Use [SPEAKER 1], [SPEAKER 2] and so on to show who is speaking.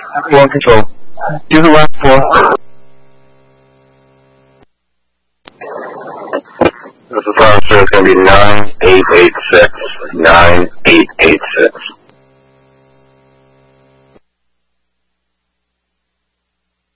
[SPEAKER 1] One control. Do the last four.
[SPEAKER 2] This is Officer, it's going to be 9886. 9886.